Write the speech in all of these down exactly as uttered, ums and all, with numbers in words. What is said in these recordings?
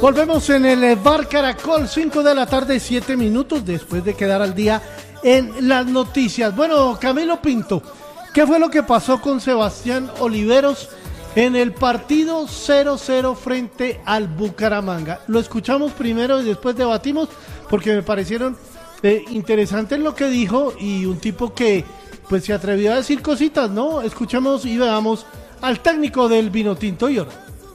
Volvemos en el Bar Caracol, cinco de la tarde, siete minutos, después de quedar al día en las noticias. Bueno, Camilo Pinto, ¿qué fue lo que pasó con Sebastián Oliveros en el partido cero cero frente al Bucaramanga? Lo escuchamos primero y después debatimos, porque me parecieron eh, interesantes lo que dijo, y un tipo que pues se atrevió a decir cositas, ¿no? Escuchemos y veamos al técnico del Vinotinto y Oro.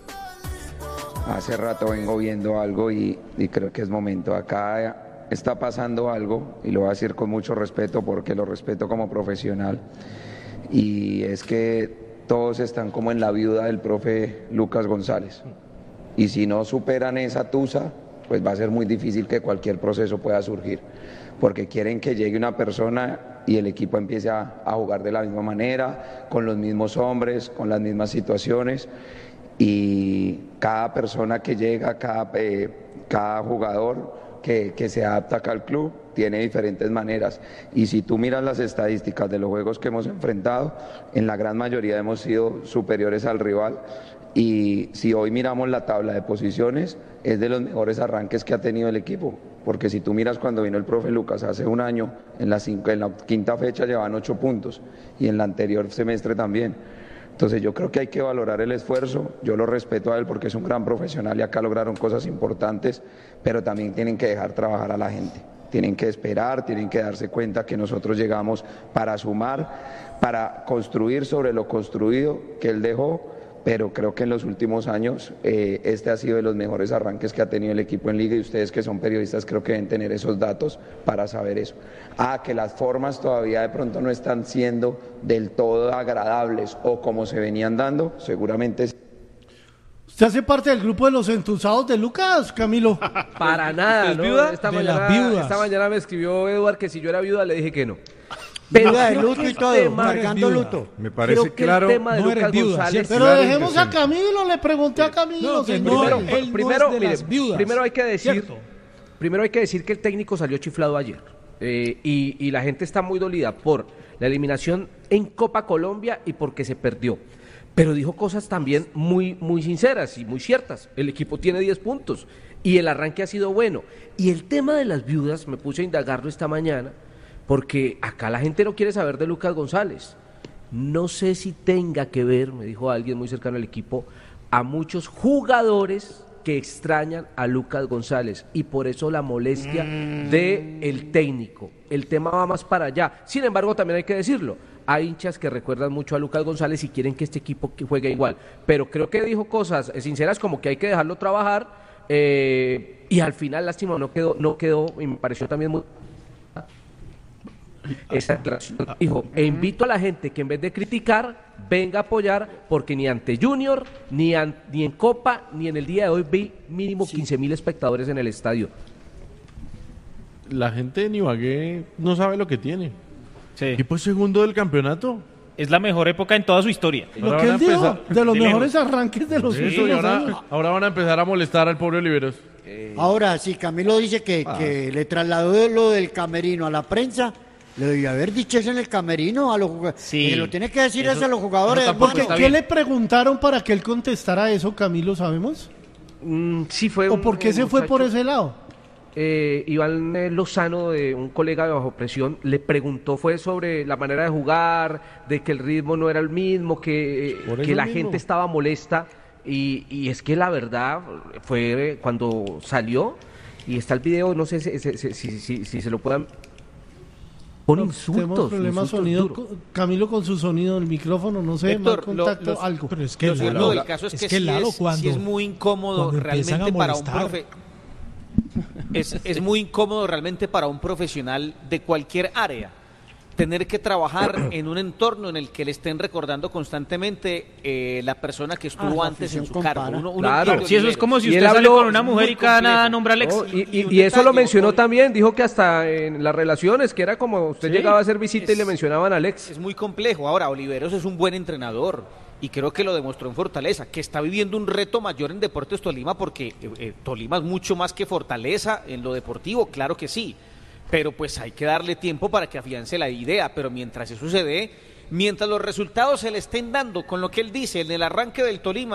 Hace rato vengo viendo algo y, y creo que es momento. Acá está pasando algo, y lo voy a decir con mucho respeto porque lo respeto como profesional, y es que todos están como en la viuda del profe Lucas González, y si no superan esa tusa, pues va a ser muy difícil que cualquier proceso pueda surgir, porque quieren que llegue una persona y el equipo empiece a, a jugar de la misma manera, con los mismos hombres, con las mismas situaciones. Y cada persona que llega, cada, eh, cada jugador que, que se adapta acá al club tiene diferentes maneras, y si tú miras las estadísticas de los juegos que hemos enfrentado, en la gran mayoría hemos sido superiores al rival, y si hoy miramos la tabla de posiciones, es de los mejores arranques que ha tenido el equipo, porque si tú miras cuando vino el profe Lucas hace un año, en la, cinco, en la quinta fecha llevaban ocho puntos, y en la anterior semestre también. Entonces yo creo que hay que valorar el esfuerzo, yo lo respeto a él porque es un gran profesional y acá lograron cosas importantes, pero también tienen que dejar trabajar a la gente, tienen que esperar, tienen que darse cuenta que nosotros llegamos para sumar, para construir sobre lo construido que él dejó, pero creo que en los últimos años eh, este ha sido de los mejores arranques que ha tenido el equipo en Liga, y ustedes que son periodistas creo que deben tener esos datos para saber eso. Ah, que las formas todavía de pronto no están siendo del todo agradables o como se venían dando, seguramente sí. ¿Usted hace parte del grupo de los entusiasmados de Lucas, Camilo? Para nada, ¿no? ¿Viuda? Esta De mañana, las viudas. esta mañana me escribió Eduard que si yo era viuda le dije que no. Viuda de creo luto que y el todo, tema- marcando viuda. luto. Me parece Creo que claro. el tema de no eres Lucas viuda, González... ¿cierto? Pero Claro, dejemos a sí. Camilo, le pregunté a Camilo. No, que señor. no, Primero, él no es primero, de mire, las viudas, primero hay que decir, ¿cierto? primero hay que decir que el técnico salió chiflado ayer, eh, y, y la gente está muy dolida por la eliminación en Copa Colombia y porque se perdió. Pero dijo cosas también muy, muy sinceras y muy ciertas. El equipo tiene diez puntos y el arranque ha sido bueno. Y el tema de las viudas, me puse a indagarlo esta mañana, porque acá la gente no quiere saber de Lucas González. No sé si tenga que ver, me dijo alguien muy cercano al equipo, a muchos jugadores que extrañan a Lucas González, y por eso la molestia mm. del técnico. El tema va más para allá. Sin embargo, también hay que decirlo, hay hinchas que recuerdan mucho a Lucas González y quieren que este equipo juegue igual, pero creo que dijo cosas sinceras como que hay que dejarlo trabajar, eh, y al final, lástima, no quedó, no quedó, y me pareció también muy... Esa declaración dijo, e invito a la gente que en vez de criticar, venga a apoyar, porque ni ante Junior, ni, an, ni en Copa, ni en el día de hoy vi mínimo sí. quince mil espectadores en el estadio. La gente de Ibagué no sabe lo que tiene. Sí. Equipo segundo del campeonato. Es la mejor época en toda su historia. Lo Ahora que van él a dijo, empezar- de los de mejores arranques de los Sí, y últimos ahora, años. ahora van a empezar a molestar al pobre Oliveros. Ahora, si Camilo dice que, Ah. que le trasladó lo del camerino a la prensa, le debió haber dicho eso en el camerino a los jugadores. Sí. Lo tiene que decir eso, Eso- a los jugadores. eso tampoco Porque, hermano. está ¿qué bien. le preguntaron para que él contestara eso, Camilo, sabemos? Mm, sí fue ¿O un- por qué un se fue muchacho- por ese lado? Eh, Iván eh, Lozano, de un colega de Bajo Presión, le preguntó fue sobre la manera de jugar, de que el ritmo no era el mismo, que, eh, Por que eso la mismo. gente estaba molesta, y, y es que la verdad fue eh, cuando salió, y está el video, no sé si, si, si, si- si- si se lo puedan... Con No, insultos, tenemos problemas insultos sonido, duros. co- Camilo con su sonido del micrófono, no sé, Héctor, mal lo- contacto, los- algo. Pero es que Lo Lalo, cierto del caso es, es que, que sí, Lalo es, cuando- sí es muy incómodo cuando empiezan realmente a para un molestar. profe. Es, es muy incómodo realmente para un profesional de cualquier área tener que trabajar en un entorno en el que le estén recordando constantemente eh, la persona que estuvo Ah, la antes en afición su compara. cargo. Uno- uno Claro. entiende, Si eso es Oliveros. como si Y usted él sale habló- con una es mujer muy y cada nada complejo. nombra al ex. Oh, y, y- y un y eso lo detalle, mencionó hoy- también, dijo que hasta en las relaciones, que era como usted Sí. llegaba a hacer visita y Es- le mencionaban al ex. Es muy complejo. Ahora, Oliveros es un buen entrenador y creo que lo demostró en Fortaleza, que está viviendo un reto mayor en Deportes Tolima, porque eh, eh, Tolima es mucho más que Fortaleza en lo deportivo, claro que sí, pero pues hay que darle tiempo para que afiance la idea. Pero mientras eso se dé, mientras los resultados se le estén dando con lo que él dice en el arranque del Tolima,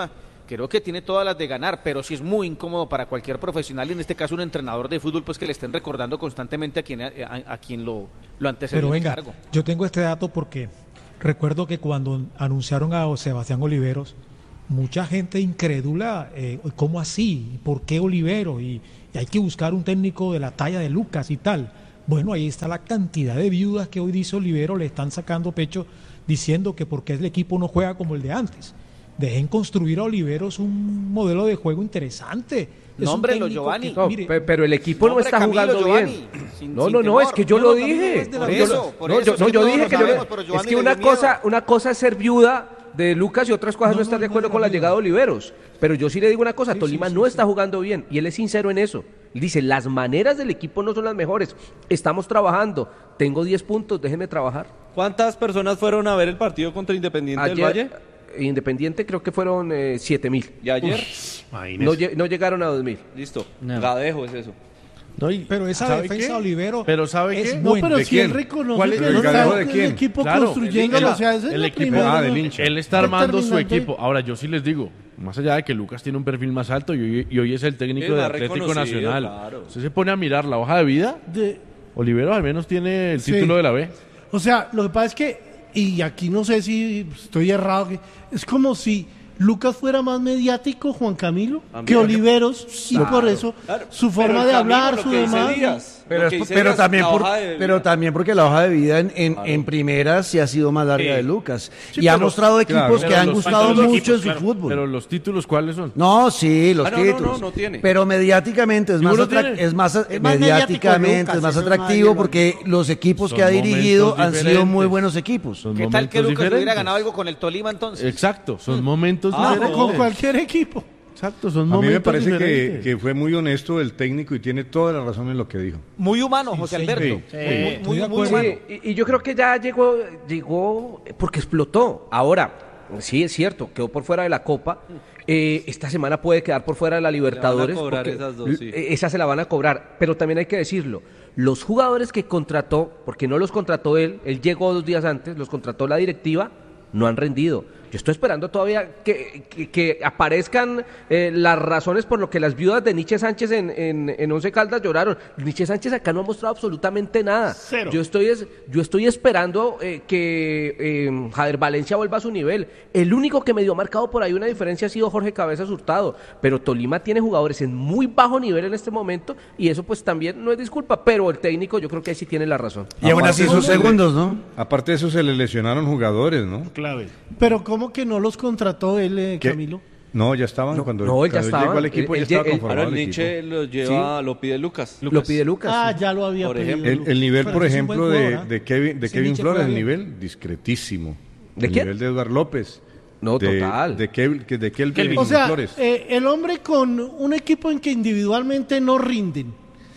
Creo que tiene todas las de ganar, pero sí es muy incómodo para cualquier profesional, y en este caso un entrenador de fútbol, pues que le estén recordando constantemente a quien, a, a quien lo, lo antecedió. Pero en el venga, cargo. yo tengo este dato porque recuerdo que cuando anunciaron a Sebastián Oliveros, mucha gente incrédula, eh, ¿cómo así? ¿Por qué Oliveros? Y, y hay que buscar un técnico de la talla de Lucas y tal. Bueno, ahí está la cantidad de viudas que hoy dice Oliveros, le están sacando pecho diciendo que porque el equipo no juega como el de antes. Dejen construir a Oliveros un modelo de juego interesante. Nómbrelo, Giovanni. No, mire, pe- pero el equipo no Nombre está Camilo, jugando Giovanni, bien. sin- No, sin no, no, temor. es que yo No, lo no, Camilo dije. es de la Por Yo eso, lo- por no, eso, yo, es no, que yo todos dije lo que yo- sabemos, pero es Giovanni que le una dio miedo. cosa, una cosa es ser viuda de Lucas y otras cosas No, no, estar no, de acuerdo no, con la no, llegada de Oliveros. Pero yo sí le digo una cosa, Sí, Tolima sí, sí, no sí. está jugando bien y él es sincero en eso. Él dice, las maneras del equipo no son las mejores. Estamos trabajando. Tengo diez puntos, déjenme trabajar. ¿Cuántas personas fueron a ver el partido contra Independiente del Valle? Independiente creo que fueron eh, siete mil. ¿Y ayer? No, lle- no llegaron a dos mil. Listo. Gadejo es eso. No, y- pero esa ¿sabe defensa qué? de Oliveros Pero ¿sabe es qué? No, buena. pero ¿De si quién? él reconoce ¿Cuál es que el él galejo está de el quién? equipo Claro, construyéndolo, el- o sea, esa es el la equipo, primera- ah, del hincha. Él está armando su equipo. Ahora, yo sí les digo, más allá de que Lucas tiene un perfil más alto y hoy, y hoy es el técnico Es de más Atlético reconocido, Nacional. claro. Usted se pone a mirar la hoja de vida, de- Oliveros al menos tiene el Sí. título de la B. O sea, lo que pasa es que, y aquí no sé si estoy errado, que es como si Lucas fuera más mediático, Juan Camilo, También. que Oliveros, y Claro, por eso claro. su Pero forma el de camino, hablar, lo su que dice demás. Díaz, Pero, lo es- que dice pero Díaz, también la por- hoja de pero vida. también porque la hoja de vida en, en, Claro. en primera sí ha sido más larga Sí. de Lucas. Sí, y ha pero- mostrado equipos claro. que Pero han los- gustado ¿cuántos mucho equipos? en su Claro. fútbol. Pero los títulos, ¿cuáles son? No, sí, los Ah, no, no, títulos. no, no tiene. Pero mediáticamente es más, ¿Ninguno atrac- tiene? es más, Es más mediático mediáticamente Lucas, es más eso es más atractivo bien- porque los equipos Son que ha dirigido momentos han sido diferentes. muy buenos equipos. Son ¿Qué tal que momentos Lucas hubiera diferentes. ganado algo con el Tolima entonces? Exacto, son momentos Ah, No, diferentes. con cualquier equipo. Exacto, son A mí me momentos parece que, diferentes. que fue muy honesto el técnico y tiene toda la razón en lo que dijo. Muy humano, José sí, Alberto. sí, Muy, sí. muy, Estoy de muy acuerdo. humano. Sí, y, y yo creo que ya llegó, llegó porque explotó. Ahora, sí es cierto, quedó por fuera de la Copa. Eh, esta semana puede quedar por fuera de la Libertadores. cobrar porque esas dos, sí. eh, Esas se la van a cobrar. Pero también hay que decirlo. Los jugadores que contrató, porque no los contrató él, él llegó dos días antes, los contrató la directiva, no han rendido. Yo estoy esperando todavía que, que, que aparezcan eh, las razones por lo que las viudas de Nietzsche Sánchez en, en, en Once Caldas lloraron. Nietzsche Sánchez acá no ha mostrado absolutamente nada. Cero. Yo estoy, es, yo estoy esperando eh, que eh, Jader Valencia vuelva a su nivel. El único que me dio marcado por ahí una diferencia ha sido Jorge Cabezas Hurtado. Pero Tolima tiene jugadores en muy bajo nivel en este momento y eso pues también no es disculpa. Pero el técnico yo creo que ahí sí tiene la razón. Y aún así sus segundos, ¿no? Aparte de eso se le lesionaron jugadores, ¿no? Clave. Pero ¿cómo que no los contrató él, eh, ¿Qué? Camilo? No, ya estaban No, cuando, no, él ya cuando estaba. llegó al equipo, Él- ya él- estaba él- conformado Ahora el el Nietzsche equipo. lo lleva, lo pide Lucas. Lo pide Lucas. Ah, sí. ya lo había Por pedido. ejemplo. El, el nivel, Pero por ese es un ejemplo, buen de, jugador, ¿ah? de Kevin, de Ese Kevin Nietzsche Flores, juega el bien. nivel discretísimo. ¿De el quién? nivel de Edgar López. No, de, total. De, Kev- que- de Kelvin Kelvin. O sea, Flores. eh, el hombre con un equipo en que individualmente no rinden,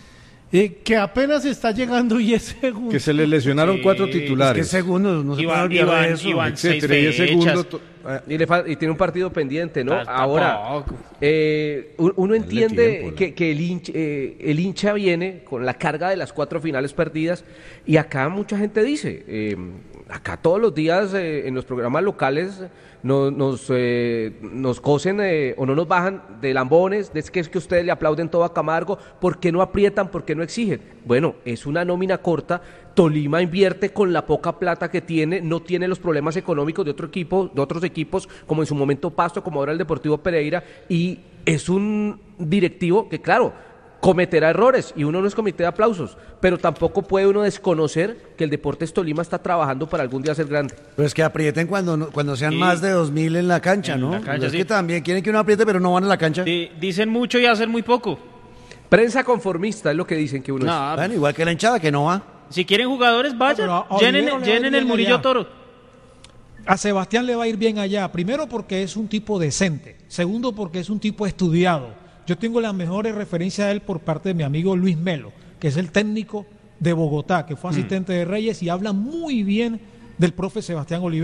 eh, que apenas está llegando y es segundo. Que se le lesionaron Sí, cuatro Es que titulares, segundos, no se puede Iván, olvidar de Iván, eso. Iván, seis etcétera. Y es segundo. fechas. to- ah, Y, le fal- y tiene un partido pendiente, ¿no? Ta- Ahora, tampoco. eh, un- uno Dale entiende tiempo, ¿no? que, que el, hincha, eh, el hincha viene con la carga de las cuatro finales perdidas y acá mucha gente dice, eh, acá todos los días eh, en los programas locales nos, nos, eh, nos cosen eh, o no nos bajan de lambones, de que es que ustedes le aplauden todo a Camargo, ¿por qué no aprietan, por qué no exigen? Bueno, es una nómina corta, Tolima invierte con la poca plata que tiene, no tiene los problemas económicos de otro equipo, de otros equipos, como en su momento Pasto, como ahora el Deportivo Pereira, y es un directivo que, claro, cometerá errores, y uno no es comité de aplausos, pero tampoco puede uno desconocer que el Deportes Tolima está trabajando para algún día ser grande. Pues que aprieten cuando, no- cuando sean Sí. más de dos mil en la cancha, En ¿no? la cancha, es sí. que también quieren que uno apriete, pero no van a la cancha. Di- dicen mucho y hacen muy poco. Prensa conformista es lo que dicen que uno es. No, Bueno, igual que la hinchada que no va. si quieren jugadores, vayan. pero a llenen Olivero le va a llenen ir el bien Murillo allá. Toro. A Sebastián le va a ir bien allá, primero porque es un tipo decente, segundo porque es un tipo estudiado. Yo tengo las mejores referencias de él por parte de mi amigo Luis Melo, que es el técnico de Bogotá, que fue asistente de Reyes y habla muy bien del profe Sebastián Olivero.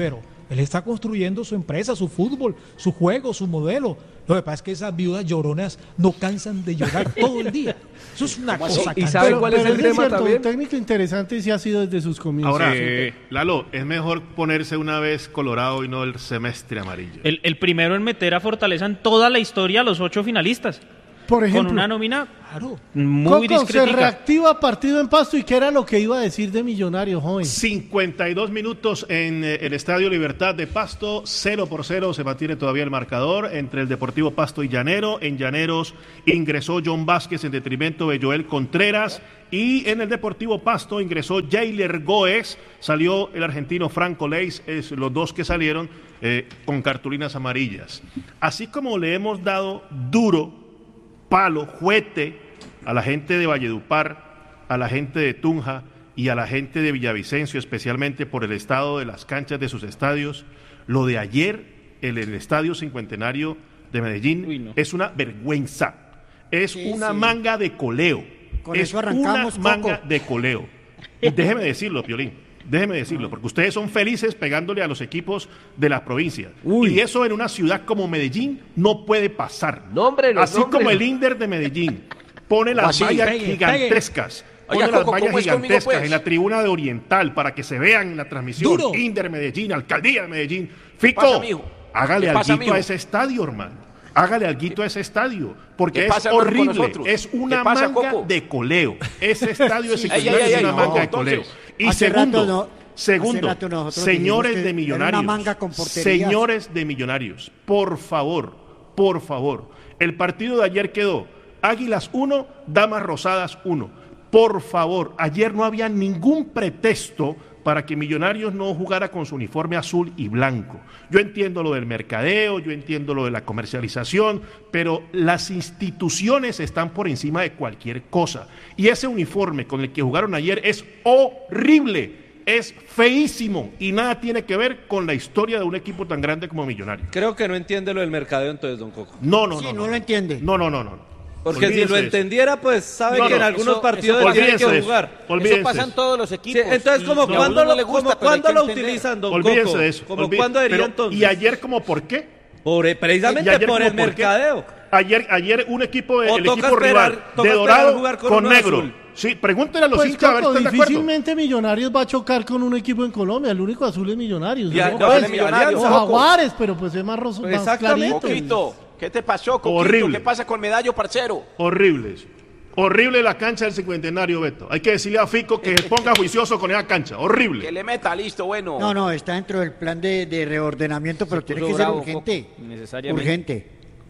Él está construyendo su empresa, su fútbol, su juego, su modelo. Lo que pasa es que esas viudas lloronas no cansan de llorar todo el día. Eso es una cosa. ¿Y sabe Pero, cuál es pero el es tema cierto, también? un técnico interesante sí ha sido desde sus comienzos. Ahora, Sí. eh, Lalo, es mejor ponerse una vez colorado y no el semestre amarillo. El, el primero en meter a Fortaleza en toda la historia a los ocho finalistas. Por ejemplo. Con una nómina Claro. muy Coco, se discretica. reactiva partido en Pasto. ¿Y qué era lo que iba a decir de Millonarios, joven? cincuenta y dos minutos en eh, el Estadio Libertad de Pasto, cero por cero se mantiene todavía el marcador entre el Deportivo Pasto y Llanero. En Llaneros ingresó John Vázquez en detrimento de Joel Contreras y en el Deportivo Pasto ingresó Jailer Goes, salió el argentino Franco Leis, es los dos que salieron eh, con cartulinas amarillas. Así como le hemos dado duro, palo, juete a la gente de Valledupar, a la gente de Tunja y a la gente de Villavicencio, especialmente por el estado de las canchas de sus estadios. Lo de ayer en el Estadio Cincuentenario de Medellín Uy, no. es una vergüenza, es Sí, una sí. manga de coleo, Con es eso arrancamos, una manga Coco. de coleo. Y déjeme decirlo, Piolín. Déjeme decirlo, porque ustedes son felices pegándole a los equipos de las provincias. Y eso en una ciudad como Medellín no puede pasar. Nómbrelos, Así como nómbrelos. el Inder de Medellín pone las así? vallas Pegue, gigantescas, pone Oiga, las Coco, vallas ¿cómo es conmigo, gigantescas pues? en la tribuna de Oriental para que se vean en la transmisión. Duro. Inder Medellín, Alcaldía de Medellín. Fico, pasa, mijo? hágale ¿Qué pasa, alguito mijo? a ese estadio, hermano. Hágale alguito a ese estadio, porque ¿Qué es pasa, hermano, con horrible, nosotros? es una ¿Qué pasa, manga Coco? de coleo. Ese estadio de Sí, Cincuentenario ay, ay, es una ay, manga no, de coleo. entonces, Y hace segundo, rato no- segundo, hace rato nosotros señores dijimos que de era Millonarios, una manga con porterías. señores de Millonarios, por favor, por favor, el partido de ayer quedó Águilas uno, Damas Rosadas uno. Por favor, ayer no había ningún pretexto para que Millonarios no jugara con su uniforme azul y blanco. Yo entiendo lo del mercadeo, yo entiendo lo de la comercialización, pero las instituciones están por encima de cualquier cosa. Y ese uniforme con el que jugaron ayer es horrible, es feísimo y nada tiene que ver con la historia de un equipo tan grande como Millonarios. Creo que no entiende lo del mercadeo entonces, don Coco. No, no, Sí, no. no lo entiende. No, no, no, no. Porque Olvídense si lo de eso. entendiera, pues sabe No, que en no, algunos eso- partidos eso- tiene Olvídense de que eso. jugar. Olvídense Eso pasa de en eso. todos los Sí, equipos. entonces, y como a uno cuando no lo, le gusta, como pero hay cuando que lo entender. utilizan, don Olvídense Coco. de eso. Como olví- cuando diría pero, entonces. ¿Y ayer como por qué? Por, ¿Y precisamente ayer por como el por qué? mercadeo. Ayer, ayer un equipo, de, O el toca equipo esperar- rival toca de esperar dorado jugar con con, uno negro. azul. Sí, pregúntenle a los Pues hinchas a ver si Coco, están de acuerdo. difícilmente Millonarios va a chocar con un equipo en Colombia. El único azul es Millonarios. Ya, ¿no? ya, Pues, de Millonarios, o Coco. Jaguares, pero pues es más roso, más Exactamente. clarito. Coquito, ¿qué te pasó, Coquito? Horrible. ¿Qué pasa con Medallo, parcero? Horribles. Horrible la cancha del cincuentenario, Beto. Hay que decirle a Fico que se ponga juicioso con esa cancha. Horrible. Que le meta, listo, bueno. No, no, está dentro del plan de, de reordenamiento, pero tiene puso que ser bravo, urgente. Coco, innecesariamente. Urgente.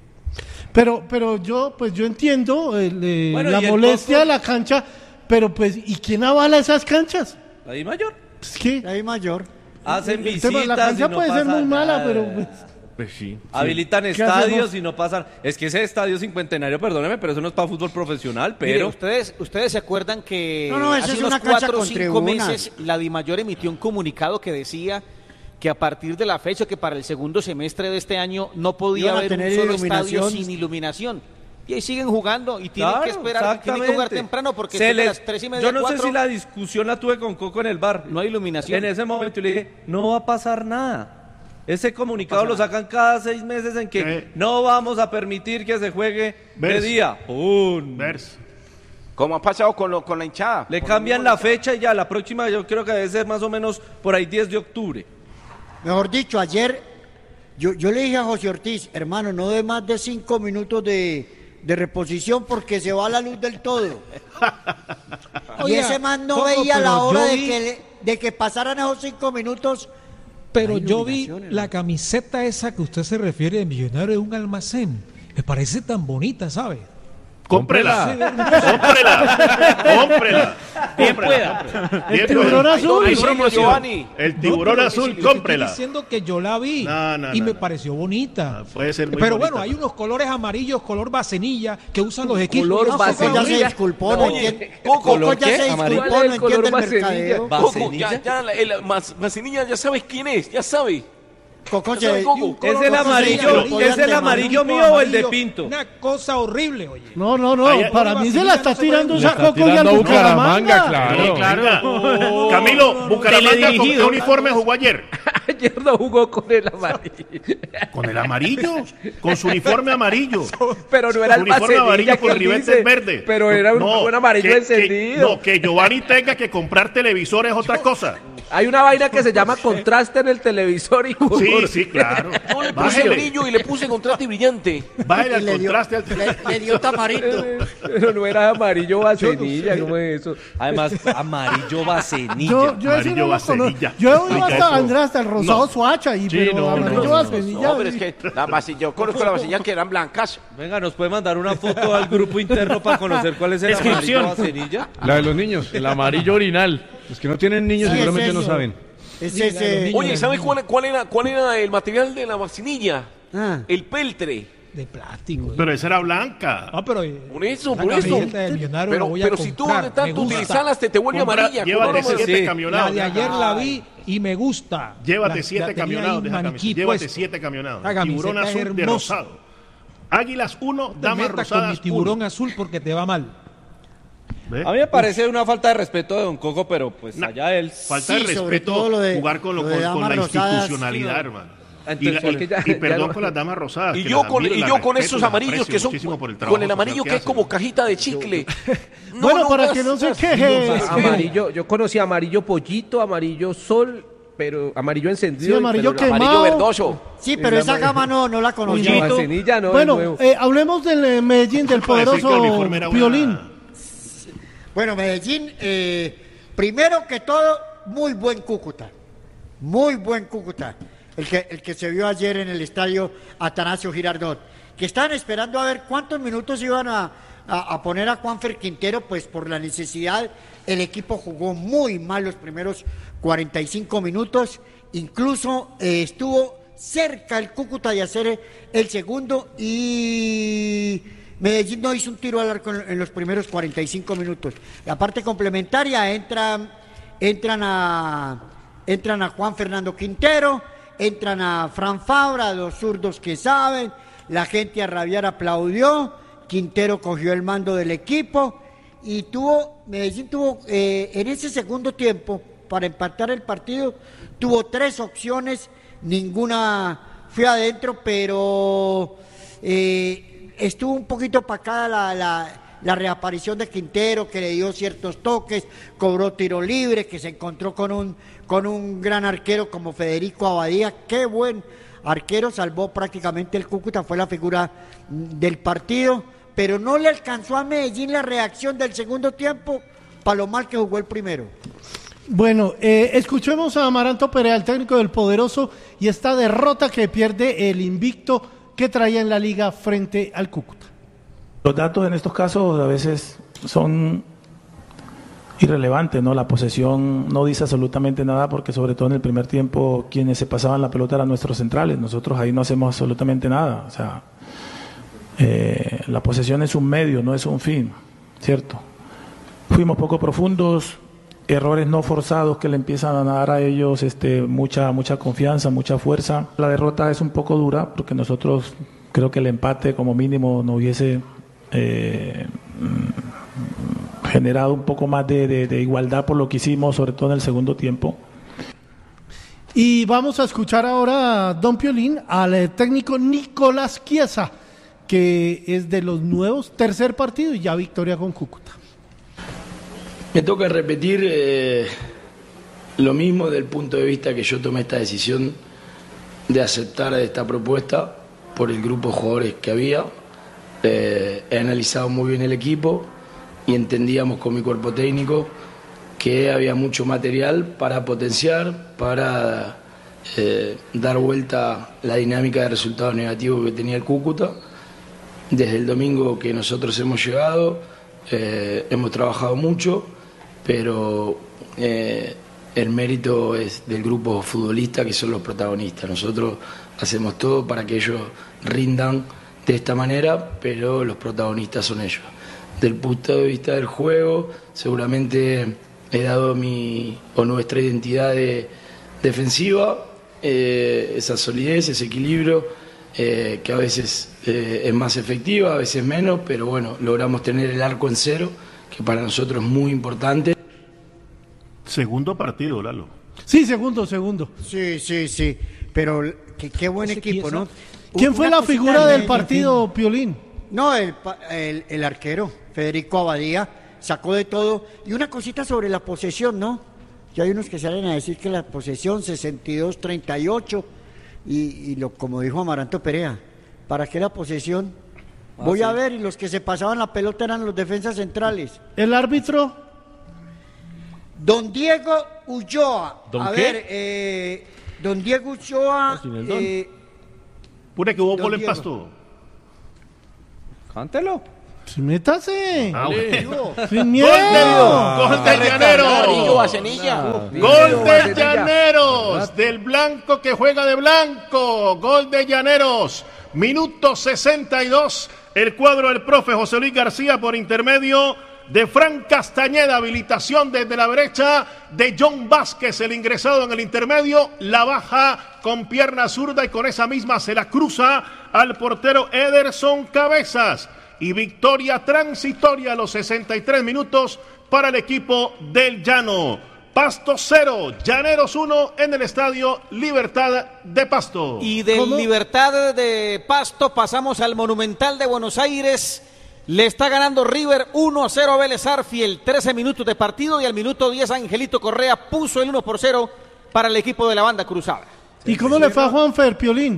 Pero, pero yo, pues yo entiendo el, eh, Bueno, la y el molestia Coco- de la cancha, pero pues, ¿y quién avala esas canchas? La Di Mayor. Es que Ahí mayor. Hacen el visitas tema- la cancha y no puede ser pasa muy mala, nada. pero pues, Pues sí. Habilitan ¿Qué estadios hacemos? y no pasan. Es que ese estadio cincuentenario, perdóneme, pero eso no es para fútbol profesional, Mire, pero ustedes, ustedes se acuerdan que No, no, esa hace es unos una cancha cuatro o con cinco tribunas. meses la Dimayor emitió un comunicado que decía que a partir de la fecha, que para el segundo semestre de este año no podía Iban a haber un tener solo iluminación. estadio sin iluminación. Y ahí siguen jugando y tienen Claro, que esperar, tienen que jugar exactamente. temprano porque Se desde les- las tres y media, Yo no cuatro, sé si la discusión la tuve con Coco en el bar. no hay iluminación. En ese momento yo le dije, no va a pasar nada. Ese comunicado No lo pasa sacan cada seis meses en que Eh. no vamos a permitir que se juegue de Vers. día. ¡Pum! Vers. Como ha pasado con, lo, con la hinchada. Le Con cambian lo la mismo hinchada. fecha y ya, la próxima yo creo que debe ser más o menos por ahí diez de octubre. Mejor dicho, ayer yo, yo le dije a José Ortiz, hermano, no dé más de cinco minutos de, de reposición porque se va la luz del todo. y Oiga, ese man no Coco, veía la pero hora yo de vi- que, le- de que pasaran esos cinco minutos. Pero Hay yo vi iluminación, la hermano. camiseta esa que usted se refiere de millonario de un almacén. Me parece tan bonita, ¿sabe? Cómprela. Cómprela. Cómprela. Bien Cómprela. pueda. Bien el tiburón pueda. azul. Hay Domicilio, promoción. Giovanni. El tiburón No, pero azul, es que estoy cómprela. diciendo que yo la vi No, no, y no, me no. pareció bonita. Ah, puede ser muy pero bonita, bueno, hay pero- unos colores amarillos, color vacenilla, que usan los equipos. Color No, Coco ya se vacenilla. disculpó, no, Oye, entiende. Coco, Coco ¿color ya qué? se Amarillo. disculpó, ¿Cuál no es el color entiende el vacenilla? mercadeo. Va- Coco, ¿Vacenilla? ya, ya, la, el, Mas- Vacinilla, ya sabes quién es, ya sabe. Coco Ya se sabe, Coco. un ¿Es color el vacenilla, amarillo, lo es podían el llamar. amarillo tipo mío o el de amarillo. Pinto? Una cosa horrible, oye. No, no, no, Ay, para mí se la está tirando Le esa está Coco y al tirando a Bucaramanga. Bucaramanga, claro. Sí, claro. Venga. Camilo, Bucaramanga, ¿con qué Teledirigido. uniforme jugó ayer? Ayer no jugó con el amarillo. ¿Con el amarillo? Con su uniforme amarillo. Pero no era su el uniforme Vasenilla amarillo que con él ribetes dice, verdes. pero era un, No, un amarillo que- encendido. Que, no, que Giovanni tenga que comprar televisores es otra cosa. Hay una vaina que se llama contraste en el televisor y jugó. Sí, sí, claro. Yo le puse Bájele. brillo y le puse contraste brillante. Bájale al Le dio- contraste al le, le dio tamarito. Pero no era amarillo vasenilla, ¿cómo es eso? Además, amarillo vasenilla. Yo, yo ese Amarillo no lo vasenilla. conozco. Yo he oído Oiga, hasta eso. Andrés, hasta el rosado No. Suacha, y, Sí, pero no, amarillo no, no, vasenilla. No, pero es que la vasilla, yo conozco la vasilla que eran blancas. Venga, ¿nos puede mandar una foto al grupo interno para conocer cuál es el Descripción. amarillo vasenilla? La de los niños. El amarillo orinal. Los que no tienen niños Sí, seguramente es no eso. saben. Es ese. Oye, ¿sabes cuál, cuál, era, cuál era el material de la vacinilla? Ah. El peltre. De plástico. Pero esa era blanca. Ah, pero eh, Por eso, la por eso. camiseta del millonario la Pero, voy a pero si tú comprar, de me tanto gusta. utilizarlas te, te vuelve Compra- amarilla. llévate ¿cómo no? siete Sí. camionados. La de ayer la vi y me gusta. Llévate La- siete la tenía camionados ahí de esa maniquí camiseta. Llévate puesto. siete camionados. La camiseta Tiburón es azul de hermosa. rosado. Águilas uno, Te damas metas con rosadas mi tiburón uno. azul porque te va mal. ¿Ve? A mí me parece una falta de respeto de Don Coco, pero pues Na- allá él. Falta de Sí, sobre respeto todo lo de- jugar con, lo- lo de con- con damas la rosadas, institucionalidad, sí, no. hermano. Y, Entonces, la- y- porque ya- y ya perdón no- con las damas rosadas. Y que yo las con, admiro, y las yo con respeto, esos las amarillos aprecio que son muchísimo por el con trabajo el amarillo social que es hacen. como cajita de chicle. No, Bueno, no, para más- que no se más- queje. Amarillo, yo conocí amarillo pollito, amarillo sol, pero amarillo encendido. Sí, amarillo pero quemado. Amarillo verdoso. Sí, pero esa gama no, no la La conocía. vasenilla no es Bueno, nuevo. eh, hablemos del eh, Medellín, del Para decir que el poderoso uniforme era una- Piolín. Bueno, Medellín, eh, primero que todo, muy buen Cúcuta. Muy buen Cúcuta. El que, el que se vio ayer en el estadio Atanasio Girardot. Que estaban esperando a ver cuántos minutos iban a, a- a poner a Juanfer Quintero, pues por la necesidad. El equipo jugó muy mal los primeros cuarenta y cinco minutos. Incluso eh, estuvo cerca el Cúcuta de hacer el segundo y Medellín no hizo un tiro al arco en, en los primeros cuarenta y cinco minutos. La parte complementaria entran, entran a entran a Juan Fernando Quintero, entran a Fran Fabra, dos zurdos que saben, la gente a rabiar aplaudió, Quintero cogió el mando del equipo y tuvo, Medellín tuvo eh, en ese segundo tiempo, para empatar el partido, tuvo tres opciones, ninguna fue adentro, pero eh, estuvo un poquito opacada la, la, la reaparición de Quintero, que le dio ciertos toques, cobró tiro libre, que se encontró con un, con un gran arquero como Federico Abadía, qué buen arquero, salvó prácticamente el Cúcuta, fue la figura mm, del partido, pero no le alcanzó a Medellín la reacción del segundo tiempo para lo mal que jugó el primero. Bueno, eh, escuchemos a Amaranto Perea, el técnico del Poderoso, y esta derrota que pierde el invicto que traía en la liga frente al Cúcuta. Los datos en estos casos a veces son irrelevantes, ¿no? La posesión no dice absolutamente nada porque sobre todo en el primer tiempo quienes se pasaban la pelota eran nuestros centrales, nosotros ahí no hacemos absolutamente nada, o sea, eh, la posesión es un medio, no es un fin, ¿cierto? Fuimos poco profundos, errores no forzados que le empiezan a dar a ellos este, mucha, mucha confianza, mucha fuerza. La derrota es un poco dura porque nosotros creo que el empate como mínimo no hubiese eh, generado un poco más de, de, de igualdad por lo que hicimos, sobre todo en el segundo tiempo. Y vamos a escuchar ahora a Don Piolín, al eh, técnico Nicolás Chiesa, que es de los nuevos, tercer partido y ya victoria con Cúcuta. Me toca repetir eh, lo mismo desde el punto de vista que yo tomé esta decisión de aceptar esta propuesta por el grupo de jugadores que había. Eh, he analizado muy bien el equipo y entendíamos con mi cuerpo técnico que había mucho material para potenciar, para eh, dar vuelta la dinámica de resultados negativos que tenía el Cúcuta. Desde el domingo que nosotros hemos llegado, eh, hemos trabajado mucho, pero eh, el mérito es del grupo futbolista que son los protagonistas. Nosotros hacemos todo para que ellos rindan de esta manera, pero los protagonistas son ellos. Del punto de vista del juego, seguramente he dado mi o nuestra identidad de, defensiva, eh, esa solidez, ese equilibrio, eh, que a veces eh, es más efectiva, a veces menos, pero bueno, logramos tener el arco en cero, que para nosotros es muy importante. Segundo partido, Lalo. Sí, segundo, segundo. Sí, sí, sí. Pero qué, qué buen Ese equipo, quién ¿no? ¿Quién Una fue la cosita figura de- del partido, Piolín? No, el, pa- el, el arquero, Federico Abadía, sacó de todo. Y una cosita sobre la posesión, ¿no? Ya hay unos que salen a decir que la posesión sesenta y dos treinta y ocho, y, y lo, como dijo Amaranto Perea, ¿para qué la posesión? Ah, Voy sí. a ver, y los que se pasaban la pelota eran los defensas centrales. ¿El árbitro? Don Diego Ulloa. ¿Don a qué? ver, eh, don Diego Ulloa. sin el don. eh, Pure que hubo Don gol en Diego. Pasto. Cántelo. Sí, métase. Ah, bueno. Sin miedo. Gol de, gol de Llanero. Ringo Bacenilla. Gol de Llaneros. Del blanco que juega de blanco. Gol de Llaneros. Minuto sesenta y dos. El cuadro del profe José Luis García por intermedio de Fran Castañeda. Habilitación desde la derecha de John Vázquez, el ingresado en el intermedio. La baja con pierna zurda y con esa misma se la cruza al portero Ederson Cabezas. Y victoria transitoria a los sesenta y tres minutos para el equipo del Llano. Pasto cero, Llaneros uno en el estadio Libertad de Pasto. Y del Libertad de Pasto pasamos al Monumental de Buenos Aires. Le está ganando River uno a cero a Vélez Arfiel, trece minutos de partido, y al minuto diez Angelito Correa puso el uno por cero para el equipo de la banda cruzada. ¿Y cómo le fue a Juanfer, Piolín?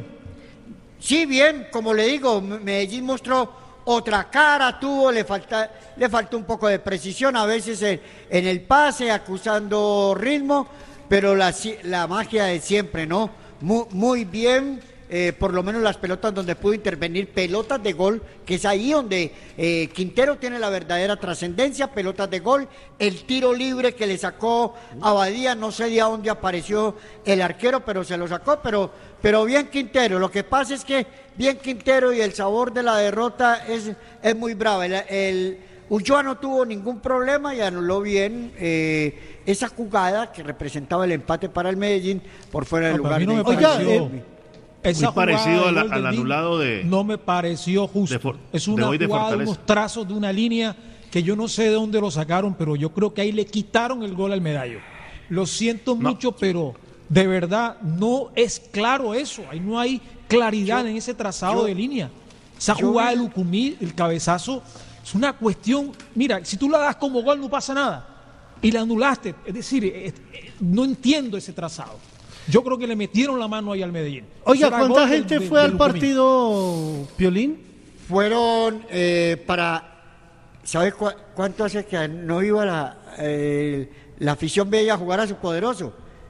Sí, bien, como le digo, M- Medellín mostró otra cara, tuvo, le falta, le faltó un poco de precisión a veces en, en el pase, acusando ritmo, pero la, si- la magia de siempre, ¿no? Muy, muy bien, eh, por lo menos las pelotas donde pudo intervenir, pelotas de gol, que es ahí donde eh, Quintero tiene la verdadera trascendencia, pelotas de gol, el tiro libre que le sacó Abadía, no sé de dónde apareció el arquero, pero se lo sacó, pero, pero bien Quintero. Lo que pasa es que bien Quintero, y el sabor de la derrota es, es muy bravo. El, el Ulloa no tuvo ningún problema y anuló bien eh, esa jugada que representaba el empate para el Medellín por fuera del No, pero a lugar. mí no me de- pareció- eh, Esa Muy parecido jugada al- del gol al del Din anulado de- No me pareció justo. de For- es de una hoy de jugada, Fortaleza. unos trazos de una línea que yo no sé de dónde lo sacaron, pero yo creo que ahí le quitaron el gol al Medallo. Lo siento mucho, pero de verdad no es claro eso. Ahí no hay claridad Yo- en ese trazado yo- de línea. Esa yo jugada vi- del Lucumí, el cabezazo, es una cuestión. Mira, si tú la das como gol no pasa nada. Y la anulaste. Es decir, eh, eh, no entiendo ese trazado. Yo creo que le metieron la mano ahí al Medellín. Oiga, Será ¿cuánta gol del- gente del- fue del al Lucumí. partido, Piolín? Fueron eh, para, ¿sabe cu- cuánto hace que no iba la, eh, la afición bella a jugar a su poderoso?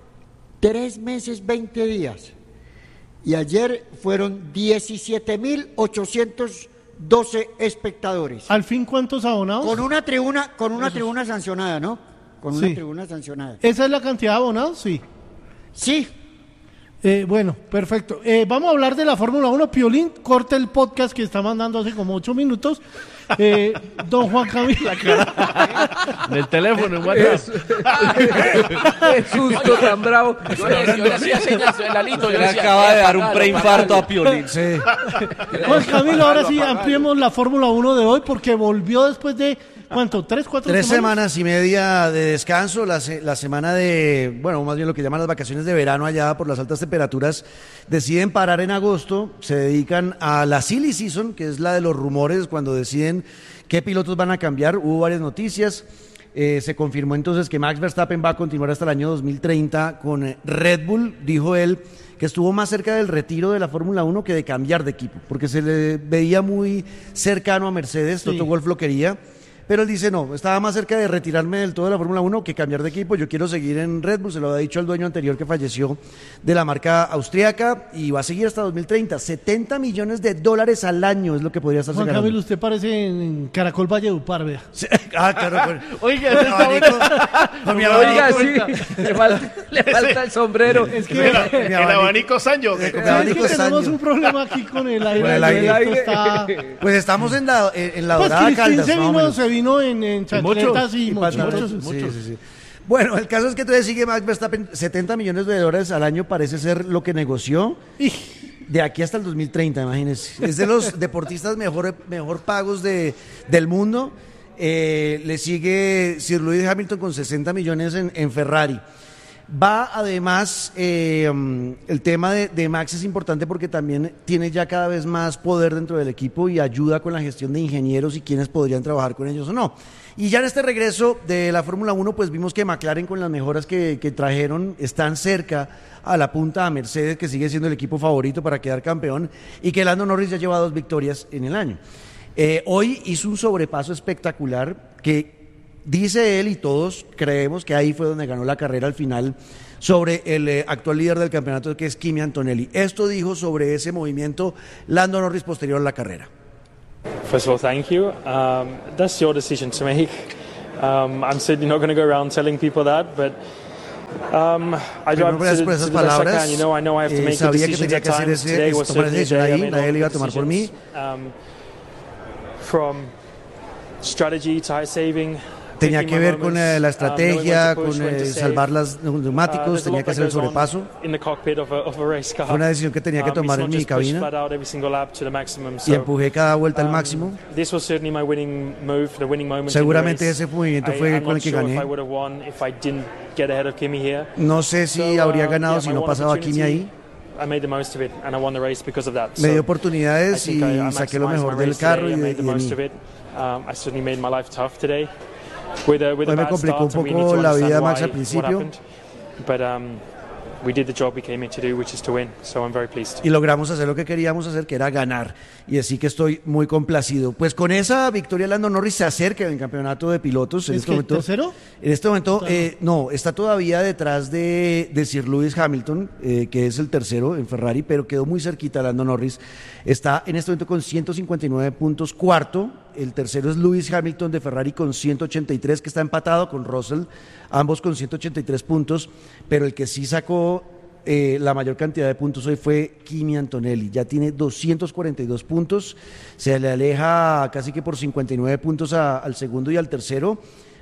Tres meses, veinte días. Y ayer fueron diecisiete mil ochocientos doce espectadores. ¿Al fin cuántos abonados? Con una tribuna, con una tribuna sancionada, ¿no? Con una Sí. tribuna sancionada. ¿Esa es la cantidad de abonados? Sí. Sí. Eh, bueno, perfecto. Eh, vamos a hablar de la Fórmula uno. Piolín, corta el podcast que está mandando hace como ocho minutos. Eh, don Juan Camilo. Del teléfono, en WhatsApp. Qué susto tan bravo. Yo le, yo le hacía señas, Lalito. Yo Le decía, acaba de dar un apagalo, preinfarto apagalo. a Piolín. Sí. Juan Camilo, ahora sí Apagalo. ampliemos la Fórmula uno de hoy porque volvió después de, ¿cuánto? ¿Tres, cuatro Tres semanas? semanas y media de descanso, la, se- la semana de, bueno, más bien lo que llaman las vacaciones de verano allá por las altas temperaturas, deciden parar en agosto, se dedican a la silly season, que es la de los rumores, cuando deciden qué pilotos van a cambiar. Hubo varias noticias, eh, se confirmó entonces que Max Verstappen va a continuar hasta el año dos mil treinta con eh, Red Bull, dijo él, que estuvo más cerca del retiro de la Fórmula uno que de cambiar de equipo, porque se le veía muy cercano a Mercedes, Sí. Toto Wolff lo quería. Pero él dice, no, estaba más cerca de retirarme del todo de la Fórmula uno que cambiar de equipo. Yo quiero seguir en Red Bull, se lo había dicho al dueño anterior que falleció de la marca austríaca, y va a seguir hasta dos mil treinta. setenta millones de dólares al año es lo que podría estarse Juan ganando. Camilo, usted parece en Caracol Valledupar, vea. Ah, claro. Bueno. Oiga, Con mi ese está abanico, bueno. con mi Oiga, abanico. sí, le falta, le falta el sombrero. Es El, que, el abanico Sancho. Eh, con mi ¿sabes abanico que tenemos Sancho. un problema aquí con el aire? Con el El aire. aire está... Pues estamos en la, en, en la Pues dorada Cristín Caldas, se más o vino, menos. se vino en, en chancletas y, Y mochilas. pantalones. Sí, sí, sí. Bueno, el caso es que entonces sigue Max Verstappen, setenta millones de dólares al año parece ser lo que negoció. De aquí hasta el dos mil treinta, imagínense. Es de los deportistas mejor, mejor pagos de, del mundo. Eh, le sigue Sir Lewis Hamilton con sesenta millones en, en Ferrari. Va además, eh, el tema de, de Max es importante porque también tiene ya cada vez más poder dentro del equipo y ayuda con la gestión de ingenieros y quienes podrían trabajar con ellos o no. Y ya en este regreso de la Fórmula uno, pues vimos que McLaren con las mejoras que, que trajeron están cerca a la punta a Mercedes, que sigue siendo el equipo favorito para quedar campeón, y que Lando Norris ya lleva dos victorias en el año. Eh, hoy hizo un sobrepaso espectacular que dice él y todos creemos que ahí fue donde ganó la carrera al final sobre el eh, actual líder del campeonato, que es Kimi Antonelli. Esto dijo sobre ese movimiento Lando Norris posterior a la carrera. First of all, thank you. Um, that's your decision to make. Um, I'm certainly not going to go around telling people that, but um, I drive to, por esas to the best I palabras. can. You know, I know I have to Eh, make sabía the que decisions tenía at que hacer times. ese, Today es- was tomar esa certainly a decisión day I ahí, made nadie all le iba a good tomar por mí. decisions. Um, from strategy, tire saving. Tenía picking que my ver con moments, eh, la um, estrategia, knowing when to push, con when to eh, save. salvar los Uh, neumáticos, there's a tenía lot que hacer el that goes on sobrepaso. in the cockpit of a, of a race car. Fue una decisión que tenía que Um, tomar it's en not mi just push cabina flat out every single lap to the maximum. y So, empujé cada vuelta al um, máximo. This was certainly my winning move, the winning moment in the Seguramente race. ese movimiento I- fue I'm con el not que sure gané. if I would have won if I didn't get ahead of Kimi here. No sé si So, habría um, ganado yeah, si my no one pasaba a Kimi ahí. opportunity, I made the most of it and I won the race because of that. Me dio So, oportunidades I think I- I y saqué lo maximized mejor my del race carro today, y I de, made the y de most mí. of it. Um, I certainly made my life tough today. With a, with a Hoy me bad complicó un start, and we need poco to la vida understand Max why, al what principio. happened. But um, we did the job we came in to do, which is to win. So I'm very pleased. Y logramos hacer lo que queríamos hacer, que era ganar. Y así que estoy muy complacido. Pues con esa victoria Lando Norris se acerca en el campeonato de pilotos. En ¿Es este que el momento, tercero? En este momento, eh, no, está todavía detrás de, de Sir Lewis Hamilton, eh, que es el tercero en Ferrari, pero quedó muy cerquita Lando Norris. Está en este momento con ciento cincuenta y nueve puntos, cuarto. El tercero es Lewis Hamilton de Ferrari con ciento ochenta y tres, que está empatado con Russell, ambos con ciento ochenta y tres puntos, pero el que sí sacó eh, la mayor cantidad de puntos hoy fue Kimi Antonelli. Ya tiene doscientos cuarenta y dos puntos, se le aleja casi que por cincuenta y nueve puntos a- al segundo y al tercero.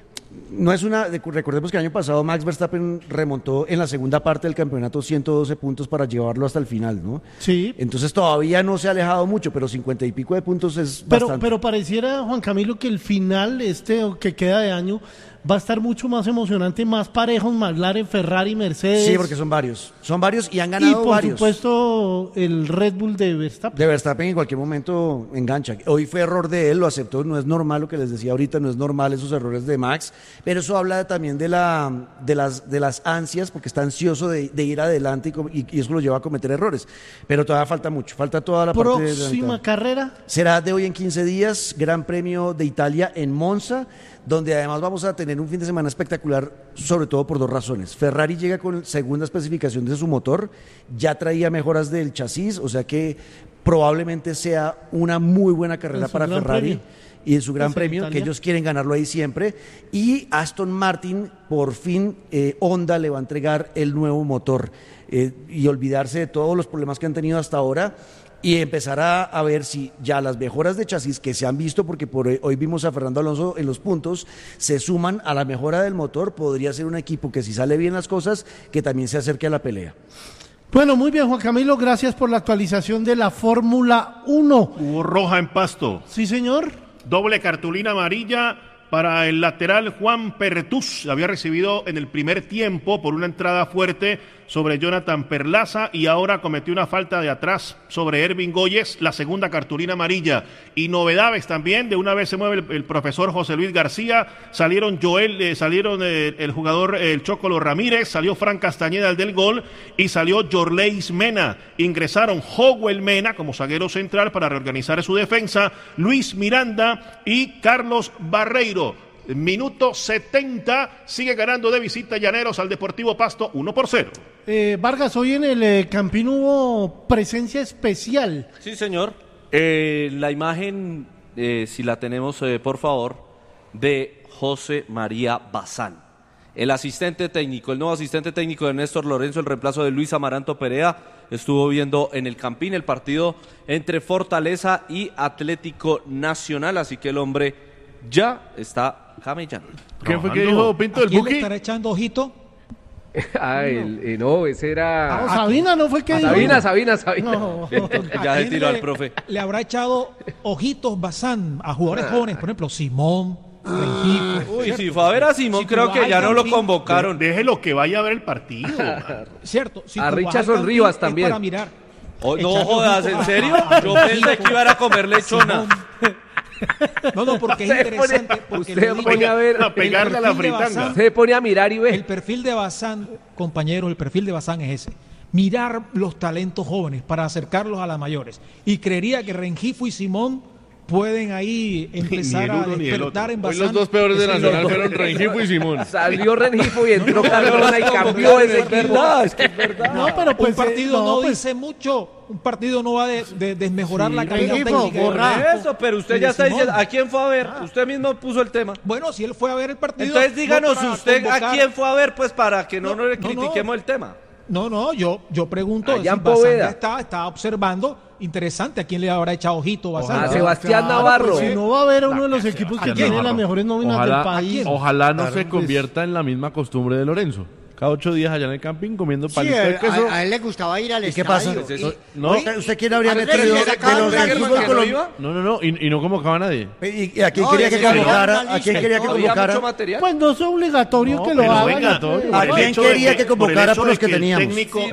No es una, recordemos que el año pasado Max Verstappen remontó en la segunda parte del campeonato ciento doce puntos para llevarlo hasta el final, ¿no? Sí. Entonces todavía no se ha alejado mucho, pero cincuenta y pico de puntos es Pero, bastante. pero pareciera, Juan Camilo, que el final, este o que queda de año, va a estar mucho más emocionante, más parejos, McLaren, Ferrari, Mercedes. Sí, porque son varios. Son varios y han Y ganado por varios. supuesto el Red Bull de Verstappen. De Verstappen en cualquier momento engancha. Hoy fue error de él, lo aceptó, no es normal lo que les decía ahorita, no es normal esos errores de Max, pero eso habla también de la de las de las ansias, porque está ansioso de, de ir adelante y, com- y- y eso lo lleva a cometer errores. Pero todavía falta mucho, falta toda la parte de la Próxima mitad. carrera. Será de hoy en quince días, Gran Premio de Italia en Monza, donde además vamos a tener un fin de semana espectacular, sobre todo por dos razones. Ferrari llega con segunda especificación de su motor, ya traía mejoras del chasis, o sea que probablemente sea una muy buena carrera En su para Gran Ferrari. Premio. Y en su Gran Pues en Premio, que Italia. ellos quieren ganarlo ahí siempre. Y Aston Martin, por fin, eh, Honda le va a entregar el nuevo motor eh, y olvidarse de todos los problemas que han tenido hasta ahora y empezar a, a ver si ya las mejoras de chasis que se han visto, porque por hoy, hoy vimos a Fernando Alonso en los puntos, se suman a la mejora del motor. Podría ser un equipo que, si sale bien las cosas, que también se acerque a la pelea. Bueno, muy bien, Juan Camilo, gracias por la actualización de la Fórmula uno. Hubo roja en Pasto. Sí, señor. Doble cartulina amarilla para el lateral Juan Pertús. Había recibido en el primer tiempo por una entrada fuerte sobre Jonathan Perlaza y ahora cometió una falta de atrás sobre Ervin Goyes, la segunda cartulina amarilla. Y novedades también, de una vez se mueve el, el profesor José Luis García, salieron Joel, eh, salieron eh, el jugador eh, el Chocolo Ramírez, salió Fran Castañeda el del gol y salió Yorleis Mena. Ingresaron Howell Mena como zaguero central para reorganizar su defensa, Luis Miranda y Carlos Barreiro. Minuto setenta, sigue ganando de visita Llaneros al Deportivo Pasto uno por cero. Eh, Vargas, hoy en el eh, Campín hubo presencia especial. Sí, señor. Eh, la imagen, eh, si la tenemos, eh, por favor, de José María Bazán, el asistente técnico, el nuevo asistente técnico de Néstor Lorenzo, el reemplazo de Luis Amaranto Perea, estuvo viendo en el Campín el partido entre Fortaleza y Atlético Nacional, así que el hombre ya está camellando. ¿Qué fue que dijo Pinto del ¿A quién Buki? le estará echando ojito? Ah, el, eh, no, ese era... No, Sabina no fue que dijo. Sabina, Sabina, Sabina. No. Ya se ¿Quién tiró le- al profe. Le habrá echado ojitos Bazán a jugadores Ah. jóvenes, por ejemplo, Simón, Rengifo. Uy, si fue a ver a Simón, si creo que ya no lo convocaron. Déjelo que vaya a ver el partido. Cierto. Si a Richardson Rivas también. Para mirar. Oh, no jodas, ¿en serio? Yo pensé que iba a comer lechona. No, no, porque es interesante. Porque usted pone a ver, a pegarle a la fritanga. Se pone a mirar y ve. El perfil de Bazán, compañeros, el perfil de Bazán es ese. Mirar los talentos jóvenes para acercarlos a las mayores. Y creería que Rengifo y Simón pueden ahí empezar a despertar en Bazán. Hoy los dos peores de Nacional fueron Rengifo y Simón. Salió Rengifo y entró Cardona y cambió ese equipo. Es que es verdad. No, pero pues, un partido no, no pues, dice mucho. Un partido no va a de, de desmejorar sí, la calidad técnica. Borrar. Eso, pero usted ya está diciendo, ¿a quién fue a ver? Ah. Usted mismo puso el tema. Bueno, si él fue a ver el partido. Entonces díganos no usted convocar. a quién fue a ver, pues para que no, no, no le critiquemos no, no. el tema. No, no, yo, yo pregunto si Bazán ya está, está observando. Interesante, ¿a quién le habrá echado ojito Bazán? A Sebastián claro, Navarro. Pues, si no va a haber uno de los equipos que tiene las mejores nóminas ojalá, del país. Ojalá no claro, se convierta pues, en la misma costumbre de Lorenzo. Cada ocho días allá en el camping comiendo palito sí, de queso. A, a él le gustaba ir al ¿Y estadio. qué pasa? Y, ¿No? ¿Usted, ¿Usted quién habría metido de los del fútbol colombiano? No, no, no, y, y no convocaba a nadie. ¿Y, y a quién no, quería que convocara? ¿A quién quería que convocara? Pues no es obligatorio no, que lo haga. ¿A quién quería que convocara por los que teníamos?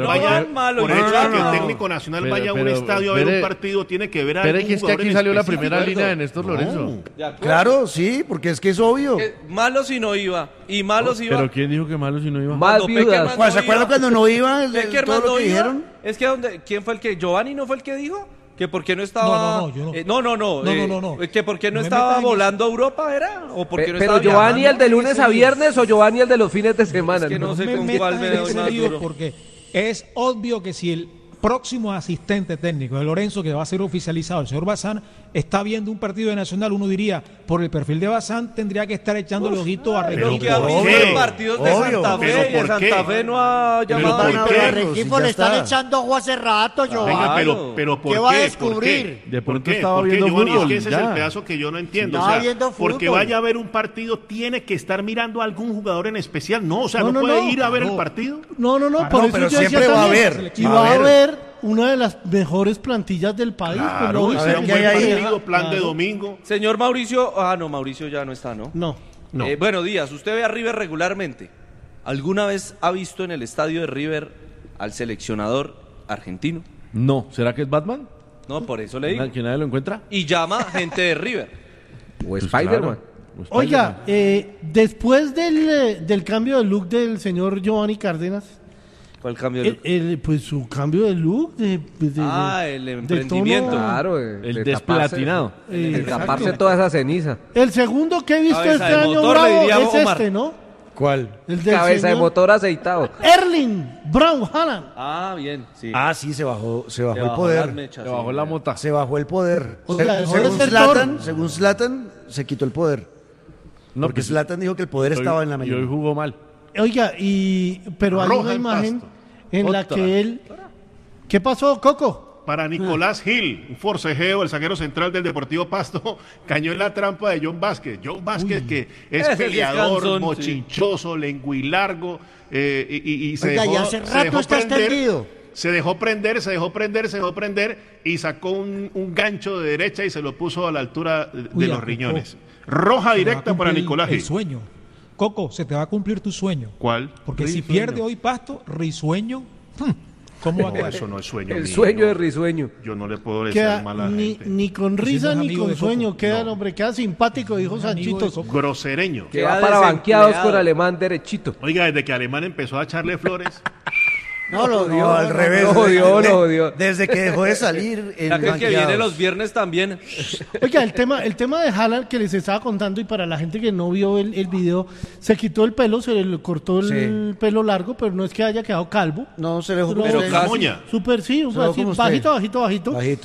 Por el hecho de que el técnico nacional vaya a un estadio a ver un partido, tiene que ver a Pero es que aquí salió la primera línea de Néstor Lorenzo. Claro, sí, porque es que es obvio. Malo si no iba, y malo si iba. ¿Pero quién dijo que malo si no iba? Más viudas. ¿Se acuerdan cuando no iba? El, todo lo que dijeron. Es que donde, ¿quién fue el que? ¿Giovanni no fue el que dijo? Que por qué no estaba. No, no, no. Yo no. Eh, no, no, no, no, eh, no, no, no. Que por qué no, no estaba volando a Europa, ¿era? ¿O por qué Pe no pero estaba Giovanni viajando? el de lunes a viernes o Giovanni el de los fines de semana. Es que no, no sé me con metan cuál me en doy ese más lío duro. porque es obvio que si el próximo asistente técnico de Lorenzo, que va a ser oficializado, el señor Bazán, está viendo un partido de Nacional, uno diría, por el perfil de Bazán, tendría que estar echándole ojito a Pero Rengifo. que ha visto partidos de obvio, Santa Fe y de Santa Fe no ha llamado a qué? Rengifo le están echando ojo hace rato, Giovanni. Venga, pero, pero ¿por ¿Qué qué? va a descubrir? De pronto ¿Por qué? estaba ¿Por qué, viendo Giovanni? fútbol. Es que ese ya. es el pedazo que yo no entiendo. Estaba o sea, viendo fútbol. porque vaya a ver un partido, tiene que estar mirando a algún jugador en especial. No, o sea, No, no, no, puede no. ir a ver No. el partido. No, no, no, Ah, por no, eso pero yo siempre decía va a también, haber, y va va a a haber. haber una de las mejores plantillas del país. Claro, pues, ese a ver, es un ¿qué buen hay ahí? partido, plan Claro. de domingo. Señor Mauricio, ah, no, Mauricio ya no está, ¿no? No. No. Eh, bueno, Díaz, usted ve a River regularmente. ¿Alguna vez ha visto en el estadio de River al seleccionador argentino? No, ¿será que es Batman? No, por eso le digo. ¿Que nadie lo encuentra? Y llama gente de River. O Pues Spider-Man. claro. O Spider-Man. Oiga, eh, después del, eh, del cambio de look del señor Giovanni Cárdenas, ¿Cuál cambio? de el, el, pues su cambio de look, de, de- Ah, de- el de emprendimiento. tono, Claro, eh, El de desplatinado. taparse- eh, de exacto. taparse toda esa ceniza. El segundo que he visto Cabeza este de año motor, le bravo diría es Omar. este, ¿no? ¿Cuál? El del Cabeza de señor motor aceitado. Erling Brown Haaland. Ah, bien, sí. Ah, sí, se bajó, se bajó Se el bajó poder. las mechas, Se sí, bajó la bien. mota. Se bajó el poder. O Se- sea, dejó de según ser Zlatan, Thor. según Zlatan, se quitó el poder. No, Porque pues, Zlatan dijo que el poder hoy- estaba en la Y hoy mayoría. jugó mal. Oiga, y pero hay Roja una en imagen pasto. en la Otra. que él... ¿Qué pasó, Coco? Para Nicolás Gil, un forcejeo, el zaguero central del Deportivo Pasto, cayó en la trampa de John Vázquez. John Vázquez, que es Ese peleador, descansón, mochinchoso, lengüilargo, eh, y, y- y se Oiga, dejó, y hace se rato dejó está prender, extendido. se dejó prender, se dejó prender, se dejó prender, y sacó un, un gancho de derecha y se lo puso a la altura de, de Uy, los Coco. riñones. Roja Se te va a directa para cumplir Nicolás el Gil. sueño. Coco, se te va a cumplir tu sueño. ¿Cuál? Porque si Risueño. pierde hoy Pasto, Risueño, hmm, ¿cómo va a No, quedar? eso no es sueño El mío, sueño no. de Risueño. Yo no le puedo decir Queda mal a la ni, gente. ni con Pues si risa no es ni amigo con de Coco. sueño, queda el No. hombre, queda simpático, dijo No es amigo de Sanchito. Coco. Grosereño. Que Queda va para banqueados desempleado. con Alemán derechito. Oiga, desde que Alemán empezó a echarle flores, No, lo dio. No, al no, revés. lo odió, lo odió. Desde que dejó de salir en Ya que el que banqueados. viene los viernes también. Oiga, el tema, el tema de Haaland que les estaba contando, y para la gente que no vio el, el video, se quitó el pelo, se le cortó el Sí. pelo largo, pero no es que haya quedado calvo. No, se le dejó Pero como pero usted. casi. moña. Súper, sí, Se lo así, como usted. bajito, bajito, bajito. Bajito.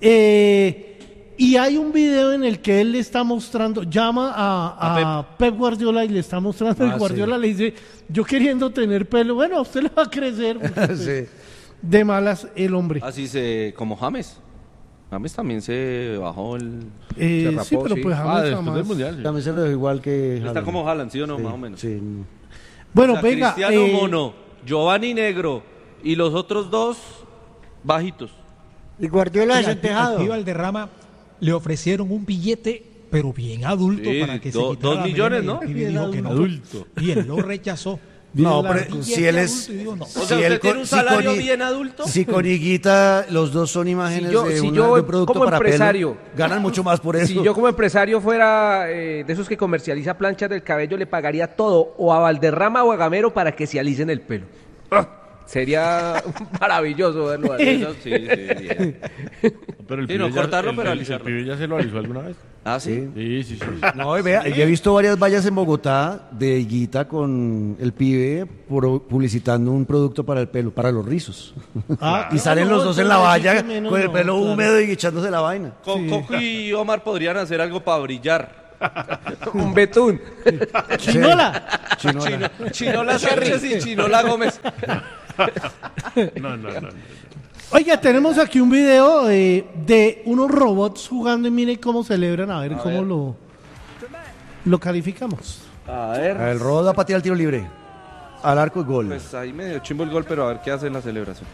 Eh, y hay un video en el que él le está mostrando, llama a, a Pep Guardiola y le está mostrando, Ah, y Guardiola sí. le dice, yo queriendo tener pelo, bueno, a usted le va a crecer. porque, pues, Sí. de malas el hombre. Así se, como James. James también se bajó el... Eh, se rapó, sí, pero pues Ah, jamás, después jamás. del mundial. sí. También se lo dejó igual que Está Haaland. como Haaland, ¿sí o no? Sí, Más o menos. sí. Bueno, O sea, venga. Cristiano eh, Mono, Giovanni Negro y los otros dos bajitos. Y Guardiola Oiga, al- desentejado. al pibe Valderrama le ofrecieron un billete, pero bien adulto Sí, para que do- se quitara dos la millones, melena, ¿no? y el pibe Bien dijo que no. adulto. Y él lo rechazó. No, Bien pero largo. si él es... Y dijo, no. O sea, si ¿usted él tiene con- un si salario con- bien adulto? Si con Higuita los dos son imágenes Si yo- de, si una- yo de un producto como para empresario- pelo, ganan mucho más por eso. Si yo como empresario fuera eh, de esos que comercializa planchas del cabello, le pagaría todo o a Valderrama o a Gamero para que se alicen el pelo. ¡Ah! Sería maravilloso verlo así. Eso sí, sí, bien. Pero el Sí, no pibe ya- cortarlo, el- pero el- alisarlo. El pibe ya se lo alisó alguna vez. ¿Ah, sí? Sí, sí, sí. No, y vea, yo he visto varias vallas en Bogotá de Higuita con el pibe pro- publicitando un producto para el pelo, para los rizos. Ah, y salen no, los dos en pero la ahí sí valla que menos con el no, pelo claro. húmedo y echándose la vaina. Co- Sí. Coco y Omar podrían hacer algo para brillar. Un betún. Chinola. Chinola. Chino- Chinola Sánchez y Chinola Gómez. No, no, no. no. Oiga, tenemos aquí un video eh, de unos robots jugando y miren cómo celebran, a ver A cómo ver. lo lo calificamos. A ver. El robot va a patear el tiro libre. Al arco y gol. Pues ahí medio chimbo el gol, pero a ver qué hace en la celebración.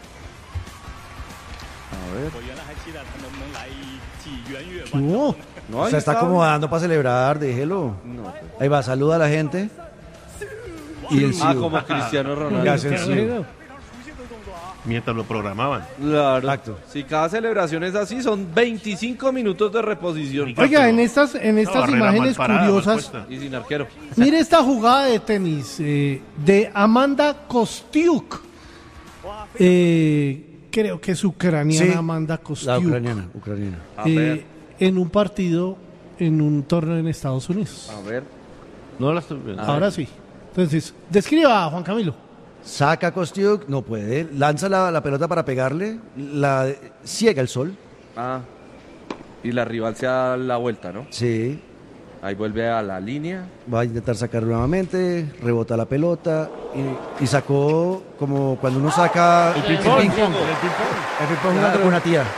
A ver. ¿Qué hubo? No, ahí Se está está. acomodando para celebrar, déjelo. Ahí va, saluda a la gente. Y el Ah, Siu. como Cristiano Y Ronaldo. hace el Siu. Mientras lo programaban. Claro. Exacto. Si cada celebración es así, son veinticinco minutos de reposición. Oiga, en estas en estas barrera imágenes mal parada, mal curiosas, puesta. Y sin arquero. mire esta jugada de tenis eh, de Amanda Kostiuk. Eh, creo que es ucraniana Sí, Amanda La Kostiuk. ucraniana, ucraniana. A eh, ver, en un partido en un torneo en Estados Unidos. a ver. No la estoy viendo. Ahora sí. Entonces, describa, Juan Camilo. Saca a Kostiuk, no puede. Lanza la, la pelota para pegarle. La ciega el sol. Ah. Y la rival se da la vuelta, ¿no? Sí. Ahí vuelve a la línea. Va a intentar sacar nuevamente. Rebota la pelota. Y, y sacó como cuando uno saca el ping-pong. El ping-pong. El ping-pong jugando con una tía.